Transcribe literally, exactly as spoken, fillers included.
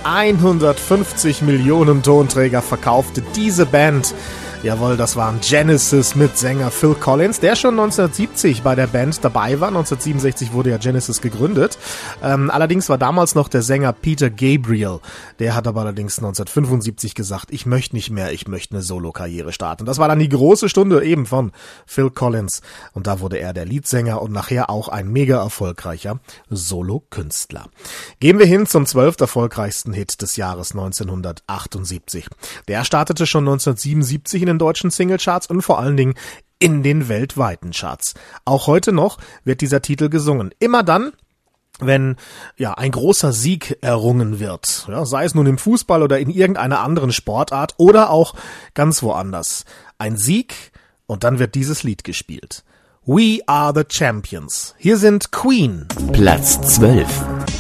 hundertfünfzig Millionen Tonträger verkaufte diese Band. Jawohl, das waren Genesis mit Sänger Phil Collins, der schon neunzehnhundertsiebzig bei der Band dabei war. neunzehnhundertsiebenundsechzig wurde ja Genesis gegründet. Ähm, allerdings war damals noch der Sänger Peter Gabriel. Der hat aber allerdings neunzehnhundertfünfundsiebzig gesagt, ich möchte nicht mehr, ich möchte eine Solo-Karriere starten. Das war dann die große Stunde eben von Phil Collins. Und da wurde er der Leadsänger und nachher auch ein mega erfolgreicher Solo-Künstler. Gehen wir hin zum zwölft erfolgreichsten Hit des Jahres neunzehnhundertachtundsiebzig. Der startete schon neunzehnhundertsiebenundsiebzig in den deutschen Singlecharts und vor allen Dingen in den weltweiten Charts. Auch heute noch wird dieser Titel gesungen. Immer dann, wenn ja ein großer Sieg errungen wird, ja, sei es nun im Fußball oder in irgendeiner anderen Sportart oder auch ganz woanders. Ein Sieg und dann wird dieses Lied gespielt. We are the Champions. Hier sind Queen. Platz zwölf.